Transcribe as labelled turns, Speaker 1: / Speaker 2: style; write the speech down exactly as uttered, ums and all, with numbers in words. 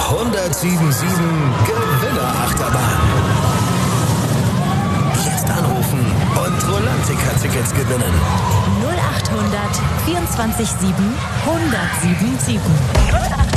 Speaker 1: hundertsieben sieben Gewinner-Achterbahn. Jetzt anrufen und Rolantica-Tickets gewinnen.
Speaker 2: null achthundert vierundzwanzig sieben hundertsieben sieben.